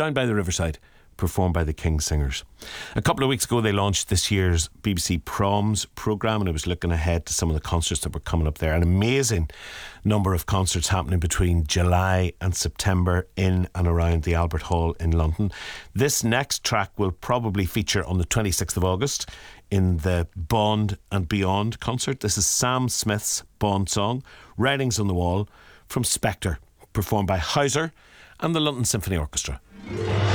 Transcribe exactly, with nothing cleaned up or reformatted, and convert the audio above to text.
Down by the Riverside, performed by the King Singers. A couple of weeks ago they launched this year's B B C Proms programme, and I was looking ahead to some of the concerts that were coming up there. An amazing number of concerts happening between July and September in and around the Albert Hall in London. This next track will probably feature on the twenty-sixth of August in the Bond and Beyond concert. This is Sam Smith's Bond song, Writings on the Wall, from Spectre, performed by Hauser and the London Symphony Orchestra.